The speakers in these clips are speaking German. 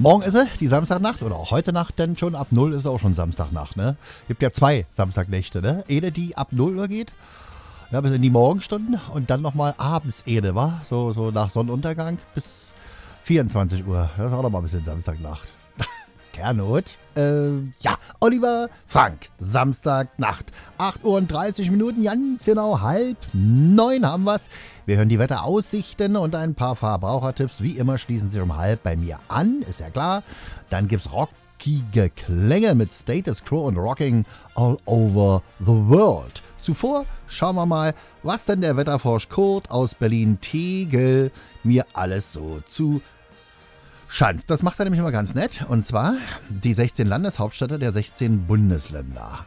Morgen ist die Samstagnacht oder auch heute Nacht, denn schon ab 0 ist auch schon Samstagnacht, ne? Gibt ja 2 Samstagnächte, ne? Eine, die ab 0 Uhr geht, ja, bis in die Morgenstunden und dann nochmal abends eine, wa? So nach Sonnenuntergang bis 24 Uhr. Das ist auch nochmal ein bisschen Samstagnacht. Gernot. Ja, Oliver Frank, Samstagnacht, 8:30 Uhr, ganz genau 8:30 haben wir's. Wir hören die Wetteraussichten und ein paar Verbrauchertipps. Wie immer schließen sich um 8:30 bei mir an, ist ja klar. Dann gibt's rockige Klänge mit Status Quo und Rocking All Over the World. Zuvor schauen wir mal, was denn der Wetterfrosch Kurt aus Berlin-Tegel mir alles so zu Schanz. Das macht er nämlich immer ganz nett. Und zwar die 16 Landeshauptstädte der 16 Bundesländer.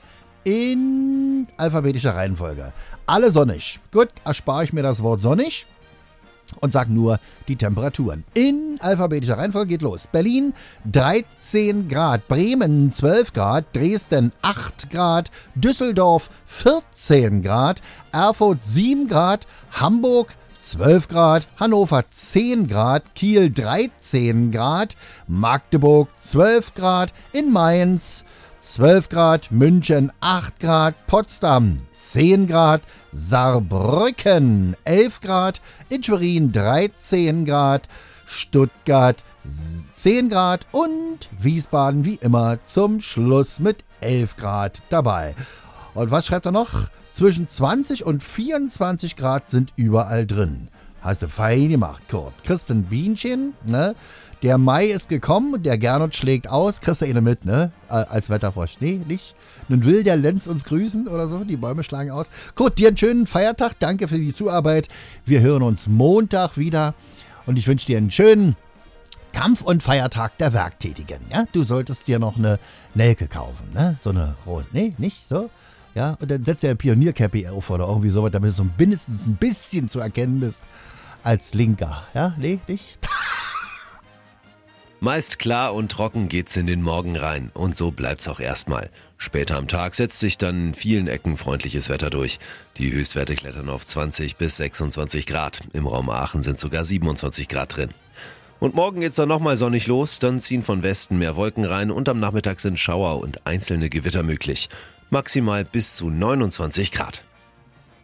In alphabetischer Reihenfolge. Alle sonnig. Gut, erspare ich mir das Wort sonnig und sage nur die Temperaturen. In alphabetischer Reihenfolge geht los. Berlin 13 Grad, Bremen 12 Grad, Dresden 8 Grad, Düsseldorf 14 Grad, Erfurt 7 Grad, Hamburg 12 Grad, Hannover 10 Grad, Kiel 13 Grad, Magdeburg 12 Grad, in Mainz 12 Grad, München 8 Grad, Potsdam 10 Grad, Saarbrücken 11 Grad, in Schwerin 13 Grad, Stuttgart 10 Grad und Wiesbaden wie immer zum Schluss mit 11 Grad dabei. Und was schreibt er noch? Zwischen 20 und 24 Grad sind überall drin. Hast du fein gemacht, Kurt. Kriegst ein Bienchen, ne? Der Mai ist gekommen, der Gernot schlägt aus. Kriegst du eine mit, ne? Als Wetterfrosch. Nee, nicht. Nun will der Lenz uns grüßen oder so. Die Bäume schlagen aus. Kurt, dir einen schönen Feiertag. Danke für die Zuarbeit. Wir hören uns Montag wieder. Und ich wünsche dir einen schönen Kampf- und Feiertag der Werktätigen. Ja? Du solltest dir noch eine Nelke kaufen, ne? So eine rote. Nee, nicht so? Ja, und dann setzt du ja ein Pioniercappy auf oder irgendwie sowas, damit du so mindestens ein bisschen zu erkennen bist als Linker. Ja, nee, nicht? Meist klar und trocken geht's in den Morgen rein und so bleibt's auch erstmal. Später am Tag setzt sich dann in vielen Ecken freundliches Wetter durch. Die Höchstwerte klettern auf 20 bis 26 Grad. Im Raum Aachen sind sogar 27 Grad drin. Und morgen geht's dann nochmal sonnig los, dann ziehen von Westen mehr Wolken rein und am Nachmittag sind Schauer und einzelne Gewitter möglich. Maximal bis zu 29 Grad.